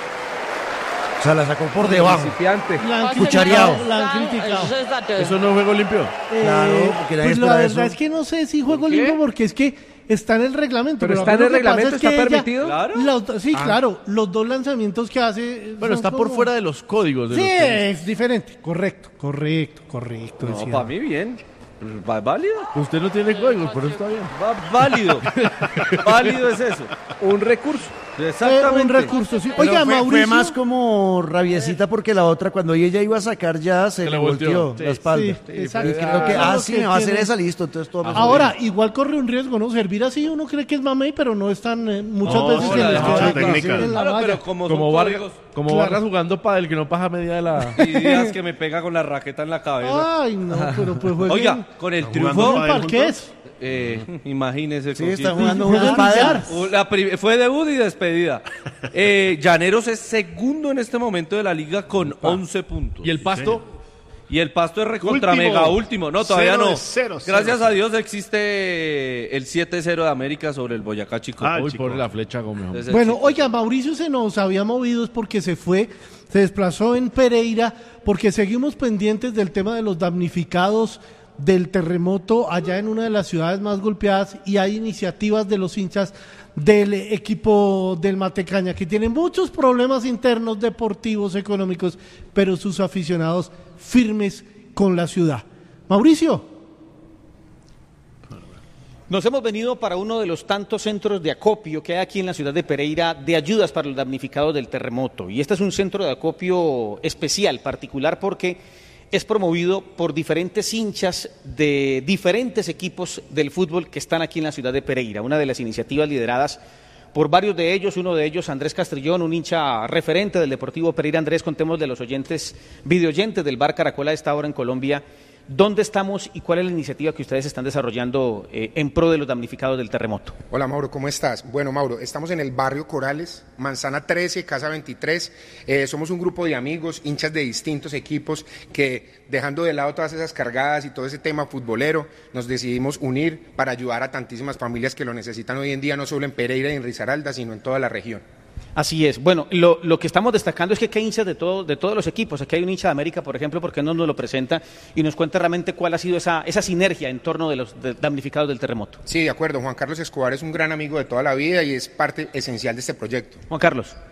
O sea, la sacó por debajo. Principiante. La han Cuchareado. criticado, la han criticado. ¿Eso no es juego limpio? Claro, Eh, porque nadie pues la espera verdad eso. es que no sé si juego qué? limpio porque es que está en el reglamento. Pero lo está en que el pasa reglamento, es que ¿está ella- permitido? Claro. los- sí, Ah. claro. Los dos lanzamientos que hace. Bueno, son está por como- fuera de los códigos. De Sí, los tenis. es diferente. Correcto, correcto, correcto. No, decía. para mí bien. Va válido. Usted no tiene códigos, por eso está bien. Va válido. Válido es eso. Un recurso. Eh, Exactamente. un recurso, sí. Pero Oiga, fue, Mauricio. fue más como rabiecita porque la otra, cuando ella iba a sacar ya, se Se le le volteó. volteó Sí, la espalda. sí, exacto. Y creo que, Eso es ah, lo sí, que me va a hacer tiene- esa, listo. Entonces todo más Ahora, igual corre un riesgo, ¿no? Servir así uno cree que es mamey, pero no están eh, muchas No, veces sí, en la el deja mucha técnica. en la Claro, valla. pero como, Como son Vargas, códigos, como Claro. Vargas jugando para el que no paja media de la... y días que me pega con la raqueta en la cabeza. Ay, no, pero pues jueguen, Oiga, con el ¿Están triunfo, jugando jueguen pádel parqués. eh, imagínese. Sí, Coquito. está jugando Juegan un pádel. billar. Uh, la prim- fue debut y despedida. Eh, Llaneros es segundo en este momento de la liga con once puntos. Y el Pasto, Y el Pasto es recontra Último. mega último. No, todavía Cero no. de cero, cero, Gracias cero. a Dios existe el siete cero de América sobre el Boyacá Chico. Ah, uy, chico. por la flecha Gómez. hombre. Es el Bueno, chico. oiga, Mauricio se nos había movido es porque se fue, se desplazó en Pereira, porque seguimos pendientes del tema de los damnificados del terremoto allá en una de las ciudades más golpeadas y hay iniciativas de los hinchas del equipo del Matecaña que tienen muchos problemas internos, deportivos, económicos, pero sus aficionados firmes con la ciudad. Mauricio. Nos hemos venido para uno de los tantos centros de acopio que hay aquí en la ciudad de Pereira de ayudas para los damnificados del terremoto. Y este es un centro de acopio especial, particular, porque es promovido por diferentes hinchas de diferentes equipos del fútbol que están aquí en la ciudad de Pereira. Una de las iniciativas lideradas por varios de ellos, uno de ellos Andrés Castrillón, un hincha referente del Deportivo Pereira. Andrés, contemos de los oyentes, videoyentes del Bar Caracol a esta hora en Colombia. ¿Dónde estamos y cuál es la iniciativa que ustedes están desarrollando eh, en pro de los damnificados del terremoto? Hola Mauro, ¿cómo estás? Bueno Mauro, estamos en el barrio Corales, Manzana trece, Casa veintitrés. Eh, somos un grupo de amigos, hinchas de distintos equipos que, dejando de lado todas esas cargadas y todo ese tema futbolero, nos decidimos unir para ayudar a tantísimas familias que lo necesitan hoy en día, no solo en Pereira y en Risaralda, sino en toda la región. Así es. Bueno, lo, lo que estamos destacando es que hay hinchas de, todo, de todos los equipos. Aquí hay un hincha de América, por ejemplo, ¿por qué no nos lo presenta y nos cuenta realmente cuál ha sido esa, esa sinergia en torno de los de- damnificados del terremoto? Sí, de acuerdo, Juan Carlos Escobar es un gran amigo de toda la vida y es parte esencial de este proyecto. Juan Carlos.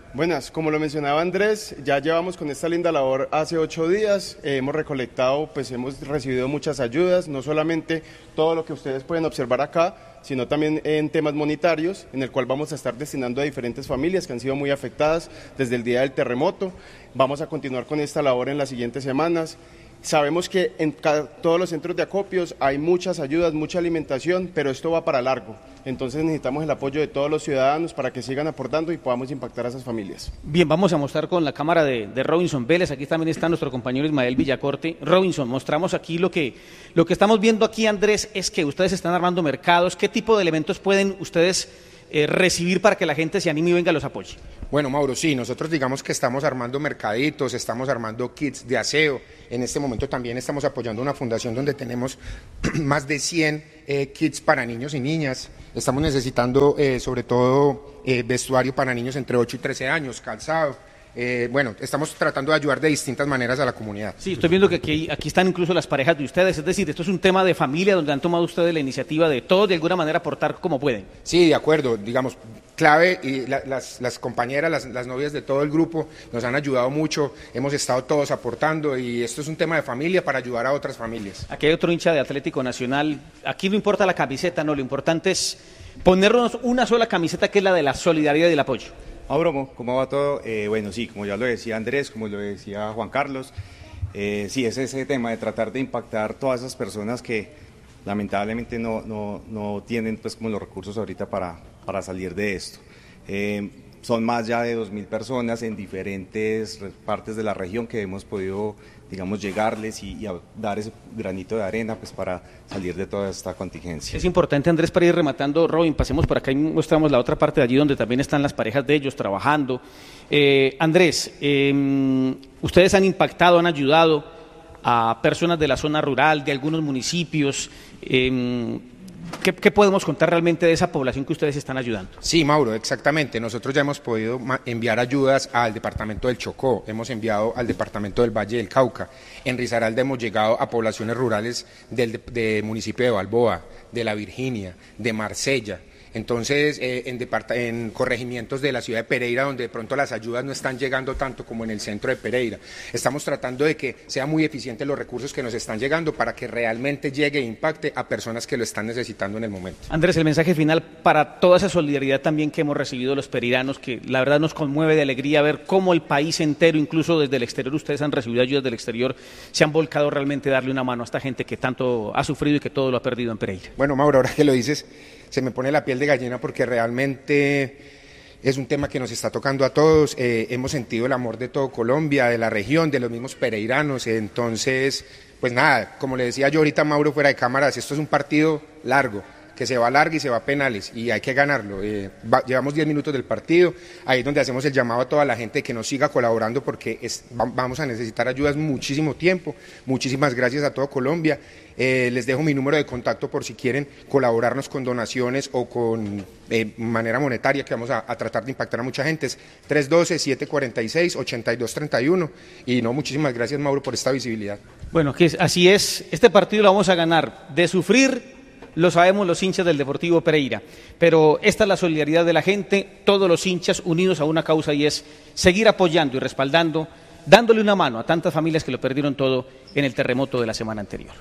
Buenas, como lo mencionaba Andrés, ya llevamos con esta linda labor hace ocho días, eh, hemos recolectado, pues hemos recibido muchas ayudas, no solamente todo lo que ustedes pueden observar acá, sino también en temas monetarios, en el cual vamos a estar destinando a diferentes familias que han sido muy afectadas desde el día del terremoto. Vamos a continuar con esta labor en las siguientes semanas. Sabemos que en cada, todos los centros de acopios hay muchas ayudas, mucha alimentación, pero esto va para largo. Entonces necesitamos el apoyo de todos los ciudadanos para que sigan aportando y podamos impactar a esas familias. Bien, vamos a mostrar con la cámara de, de Robinson Vélez. Aquí también está nuestro compañero Ismael Villacorte. Robinson, mostramos aquí lo que, lo que estamos viendo aquí, Andrés, es que ustedes están armando mercados. ¿Qué tipo de elementos pueden ustedes eh, recibir para que la gente se anime y venga a los apoye? Bueno, Mauro, sí, nosotros digamos que estamos armando mercaditos, estamos armando kits de aseo. En este momento también estamos apoyando una fundación donde tenemos más de cien eh, kits para niños y niñas. Estamos necesitando eh, sobre todo eh, vestuario para niños entre ocho y trece años, calzado. Eh, bueno, estamos tratando de ayudar de distintas maneras a la comunidad. Sí, estoy viendo que aquí, aquí están incluso las parejas de ustedes, es decir, esto es un tema de familia donde han tomado ustedes la iniciativa de todos de alguna manera aportar como pueden. Sí, de acuerdo, digamos, clave, y la, las, las compañeras, las, las novias de todo el grupo nos han ayudado mucho, hemos estado todos aportando y esto es un tema de familia para ayudar a otras familias. Aquí hay otro hincha de Atlético Nacional, aquí no importa la camiseta, no, lo importante es ponernos una sola camiseta que es la de la solidaridad y del apoyo. Mauro, ¿cómo va todo? Eh, bueno, sí, como ya lo decía Andrés, como lo decía Juan Carlos, eh, sí, es ese tema de tratar de impactar todas esas personas que lamentablemente no, no, no tienen pues como los recursos ahorita para, para salir de esto. Eh, son más ya de dos mil personas en diferentes partes de la región que hemos podido, digamos, llegarles y, y dar ese granito de arena pues para salir de toda esta contingencia. Es importante, Andrés, para ir rematando, Robin, pasemos por acá y mostramos la otra parte de allí donde también están las parejas de ellos trabajando. Eh, Andrés, eh, ustedes han impactado, han ayudado a personas de la zona rural, de algunos municipios. Eh, ¿Qué, ¿Qué podemos contar realmente de esa población que ustedes están ayudando? Sí, Mauro, exactamente. Nosotros ya hemos podido enviar ayudas al departamento del Chocó, hemos enviado al departamento del Valle del Cauca. En Risaralda hemos llegado a poblaciones rurales del de, de municipio de Balboa, de La Virginia, de Marsella. Entonces, eh, en, en corregimientos de la ciudad de Pereira, donde de pronto las ayudas no están llegando tanto como en el centro de Pereira. Estamos tratando de que sean muy eficientes los recursos que nos están llegando para que realmente llegue e impacte a personas que lo están necesitando en el momento. Andrés, el mensaje final para toda esa solidaridad también que hemos recibido los pereiranos, que la verdad nos conmueve de alegría ver cómo el país entero, incluso desde el exterior, ustedes han recibido ayudas del exterior, se han volcado realmente a darle una mano a esta gente que tanto ha sufrido y que todo lo ha perdido en Pereira. Bueno, Mauro, ahora que lo dices, se me pone la piel de gallina porque realmente es un tema que nos está tocando a todos. Eh, hemos sentido el amor de todo Colombia, de la región, de los mismos pereiranos. Eh, entonces, pues nada, como le decía yo ahorita a Mauro fuera de cámaras, esto es un partido largo, que se va a largo y se va a penales y hay que ganarlo. Eh, va, llevamos diez minutos del partido, ahí es donde hacemos el llamado a toda la gente que nos siga colaborando porque es, va, vamos a necesitar ayudas muchísimo tiempo. Muchísimas gracias a todo Colombia. Eh, les dejo mi número de contacto por si quieren colaborarnos con donaciones o con eh, manera monetaria, que vamos a, a tratar de impactar a mucha gente. Es tres uno dos, siete cuatro seis, ocho dos tres uno y no, muchísimas gracias, Mauro, por esta visibilidad. Bueno, que así es, este partido lo vamos a ganar, de sufrir lo sabemos los hinchas del Deportivo Pereira, pero esta es la solidaridad de la gente, todos los hinchas unidos a una causa y es seguir apoyando y respaldando, dándole una mano a tantas familias que lo perdieron todo en el terremoto de la semana anterior.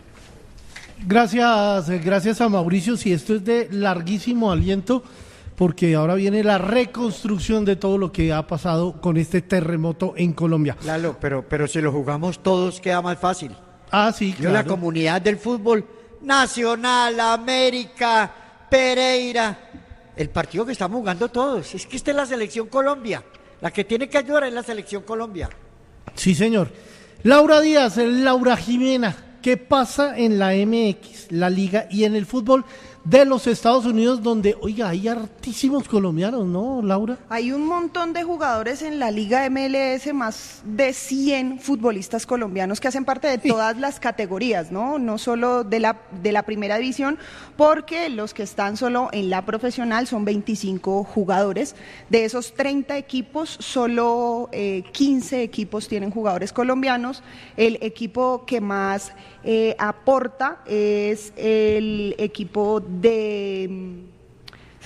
Gracias, gracias a Mauricio, si esto es de larguísimo aliento, porque ahora viene la reconstrucción de todo lo que ha pasado con este terremoto en Colombia. Claro, pero, pero si lo jugamos todos queda más fácil. Ah, sí, claro. Yo la comunidad del fútbol, Nacional, América, Pereira, el partido que estamos jugando todos, es que esta es la selección Colombia, la que tiene que ayudar es la selección Colombia. Sí, señor. Laura Díaz, Laura Jimena, ¿qué pasa en la M X, la Liga y en el fútbol de los Estados Unidos, donde, oiga, hay hartísimos colombianos, ¿no, Laura? Hay un montón de jugadores en la Liga M L S, más de cien futbolistas colombianos que hacen parte de todas las categorías, ¿no? No solo de la, de la primera división, porque los que están solo en la profesional son veinticinco jugadores. De esos treinta equipos, solo eh, quince equipos tienen jugadores colombianos. El equipo que más eh, aporta es el equipo de, se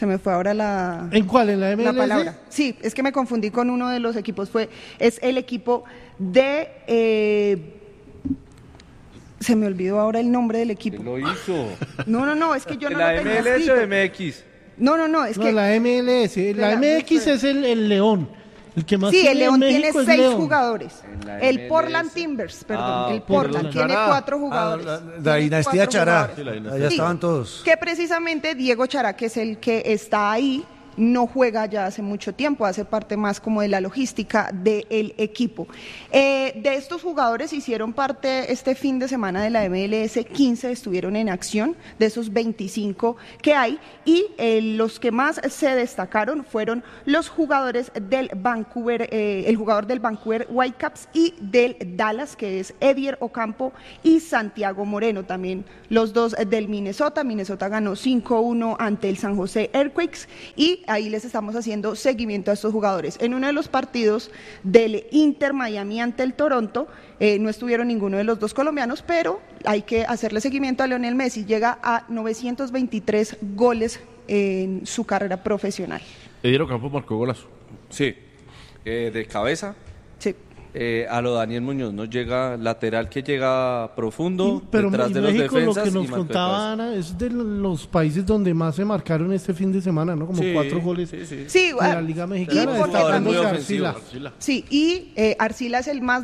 Se me fue ahora la... ¿En cuál? ¿En la M L S? La palabra. Sí, es que me confundí con uno de los equipos. Fue, es el equipo de... eh, se me olvidó ahora el nombre del equipo. Lo hizo. No, no, no, es que yo no ¿La lo tenía M L S escrito. o M X? No, no, no, es No, que... la M L S. La la- M X es el, el León. El que más Sí, tiene el en León tiene México es seis León. jugadores. En la El M L S. Portland Timbers, perdón, Ah, el Portland. Portland tiene Chará. cuatro Ah, jugadores. la, la Tiene dinastía cuatro Chará. jugadores. Sí, la dinastía. Allá Sí. estaban todos. Que precisamente Diego Chará, que es el que está ahí, no juega ya hace mucho tiempo, hace parte más como de la logística del equipo. Eh, de estos jugadores hicieron parte este fin de semana de la M L S, quince estuvieron en acción, de esos veinticinco que hay, y eh, los que más se destacaron fueron los jugadores del Vancouver, eh, el jugador del Vancouver Whitecaps y del Dallas, que es Edier Ocampo, y Santiago Moreno, también los dos del Minnesota. Minnesota ganó cinco uno ante el San José Earthquakes, y ahí les estamos haciendo seguimiento a estos jugadores. En uno de los partidos del Inter Miami ante el Toronto, eh, no estuvieron ninguno de los dos colombianos, pero hay que hacerle seguimiento a Lionel Messi. Llega a novecientos veintitrés goles en su carrera profesional. Ediero Campos marcó golazo. Sí. Eh, de cabeza. Sí. Eh, a lo Daniel Muñoz nos llega lateral que llega profundo Pero detrás y de los México, lo defensas que y nos marcó de contaba cabeza. Ana, es de los países donde más se marcaron este fin de semana, ¿no? Como Sí, cuatro goles sí, sí. Sí, en la ah, Liga y Mexicana. porque Está hablando también- de Arcila. Sí, y eh, Arcila es el más